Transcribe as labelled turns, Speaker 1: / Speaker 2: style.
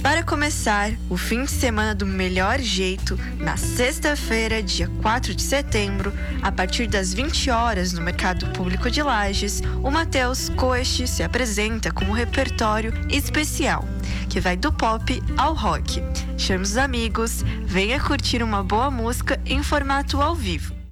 Speaker 1: Para começar o fim de semana do melhor jeito, na sexta-feira, dia 4 de setembro, a partir das 20 horas no Mercado Público de Lages, o Matheus Coeste se apresenta com um repertório especial, que vai do pop ao rock. Chame os amigos, venha curtir uma boa música em formato ao vivo.